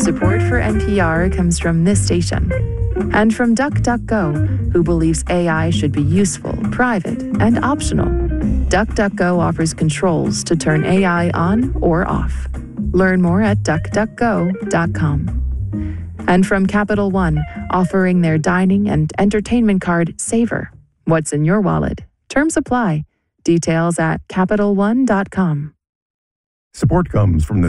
Support for NPR comes from this station and from DuckDuckGo, who believes AI should be useful, private, and optional. DuckDuckGo offers controls to turn AI on or off. Learn more at duckduckgo.com. And from Capital One, offering their dining and entertainment card Savor. What's in your wallet? Terms apply. Details at CapitalOne.com. Support comes from the